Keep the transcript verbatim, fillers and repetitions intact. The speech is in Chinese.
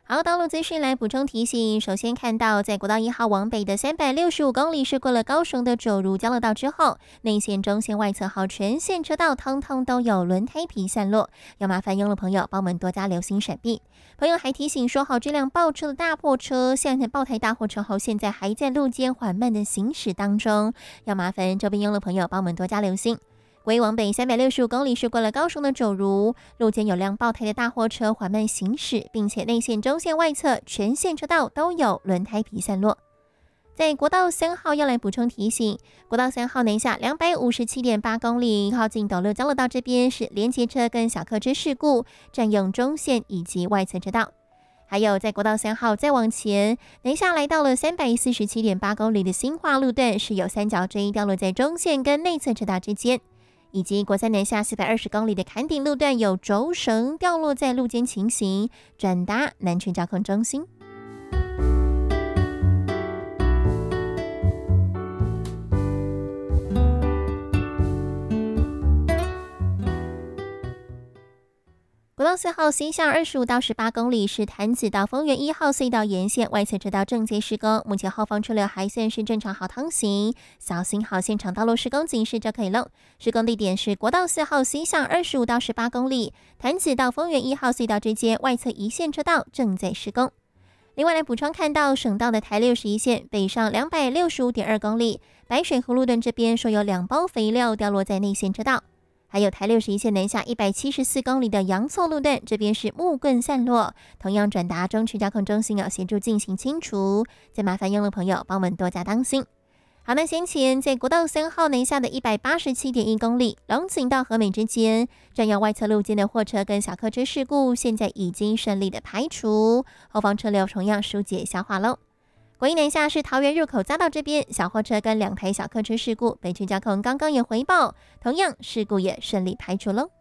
好，道路资讯来补充提醒。首先看到，在国道一号往北的三百六十五公里是过了高雄的九如交流道之后，内线、中线、外侧好全线车道通通都有轮胎皮散落，要麻烦用路朋友帮我们多加留心闪避。朋友还提醒说，好这辆爆车的大货车，现在爆胎大货车后现在还在路肩缓慢的行驶当中，要麻烦周边用路朋友帮我们多加留心。国往北三百六十五公里是过了高雄的九如，路肩有辆爆胎的大货车缓慢行驶，并且内线、中线、外侧全线车道都有轮胎皮散落。在国道三号要来补充提醒，国道三号南下两百五十七点八公里，靠近斗六交流道这边是连结车跟小客车事故，占用中线以及外侧车道。还有在国道三号再往前，南下来到了三百四十七点八公里的新化路段，是有三角锥掉落在中线跟内侧车道之间。以及国三南下四百二十公里的坎顶路段有轴绳掉落在路肩情形，转达南区交控中心。国道四号西向二十五到十八公里是潭子到丰原一号隧道沿线外侧车道正在施工，目前后方车流还算是正常好通行，小心好现场道路施工警示就可以了。施工地点是国道四号西向二十五到十八公里，潭子到丰原一号隧道之间外侧一线车道正在施工。另外来补充看到省道的台六十一线北上两百六十五点二公里，白水湖路段这边说有两包肥料掉落在内线车道。还有台六十一线南下一百七十四公里的阳错路段，这边是木棍散落，同样转达中区交控中心要协助进行清除，再麻烦用路朋友帮我们多加当心。好，那先前在国道三号南下的一百八十七点一公里，龙井到和美之间占用外侧路肩的货车跟小客车事故，现在已经顺利的排除，后方车流同样疏解消化喽。国一南下是桃园入口匝道这边，小货车跟两台小客车事故，北区交控刚刚也回报，同样事故也顺利排除喽。